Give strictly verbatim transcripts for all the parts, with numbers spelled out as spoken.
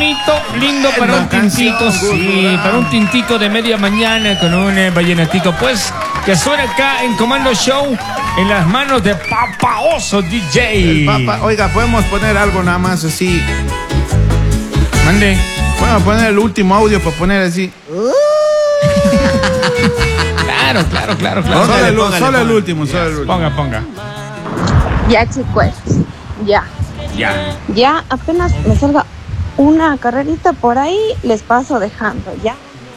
bonito, lindo para un tintico, sí, para un tintico de media mañana con un eh, vallenatico, pues, que suena acá en Comando Show, en las manos de Papa Oso D J. El Papa, oiga, podemos poner algo nada más así. Mande. Podemos poner el último audio para poner así. Claro, claro, claro, claro. Solo, el, póngale, solo el póngale. último, solo el último. Ponga, ponga. Ya, chicos, ya. Ya. Ya apenas me salga una carrerita por ahí, les paso dejando, ya.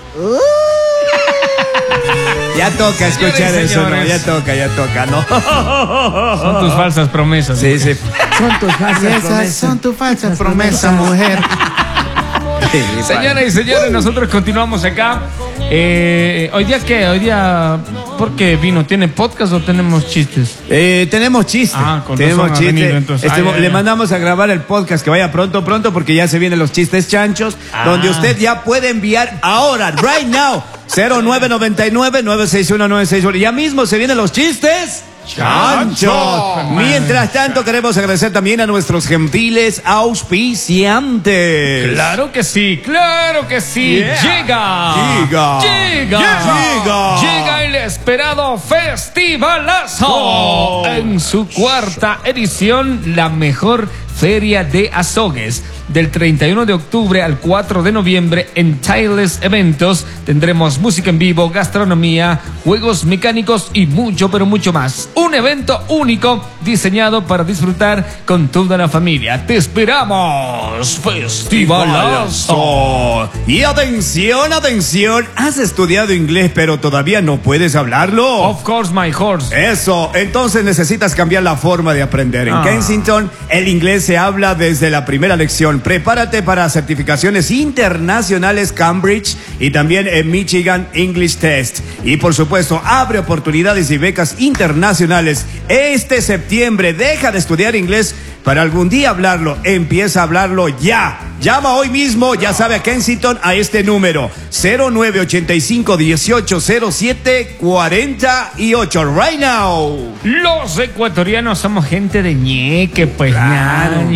Ya toca escuchar Señores, eso, ¿no? señores. Ya toca, ya toca, ¿no? Son tus falsas promesas. Sí, sí. Son tus falsas Esas promesas. son tus falsas promesas, mujer. Señoras y señores, nosotros continuamos acá. Eh, ¿Hoy día qué? ¿Hoy día por qué vino? ¿Tiene podcast o tenemos chistes? Eh, tenemos chiste. Ah, con tenemos razón ha chiste. venido, entonces. Este, Ah, ya, le ya. mandamos a grabar el podcast que vaya pronto, pronto, porque ya se vienen los chistes chanchos, Ah. donde usted ya puede enviar ahora, right now, cero nueve nueve nueve, nueve seis uno, nueve seis uno. Ya mismo se vienen los chistes chanchos. Mientras tanto, queremos agradecer también a nuestros gentiles auspiciantes. Claro que sí, claro que sí. Yeah. Llega. Llega. Llega. Llega. Llega el esperado Festivalazo. Oh. En su cuarta edición, la mejor feria de azogues. Del treinta y uno de octubre al cuatro de noviembre en Tiles Eventos tendremos música en vivo, gastronomía, juegos mecánicos y mucho, pero mucho más. Un evento único diseñado para disfrutar con toda la familia. ¡Te esperamos! ¡Festivalazo! Y atención, atención. ¿Has estudiado inglés pero todavía no puedes hablarlo? Of course, my horse. Eso, entonces necesitas cambiar la forma de aprender. En Ah. Kensington, el inglés se habla desde la primera lección. Prepárate para certificaciones internacionales Cambridge y también en Michigan English Test. Y por supuesto, abre oportunidades y becas internacionales. Este septiembre, deja de estudiar inglés para algún día hablarlo. Empieza a hablarlo ya. Llama hoy mismo, ya sabe, a Kensington a este número cero nueve ochenta y cinco dieciocho cero siete cuarenta y ocho. Right now. Los ecuatorianos somos gente de ñeque, pues. Claro. nada.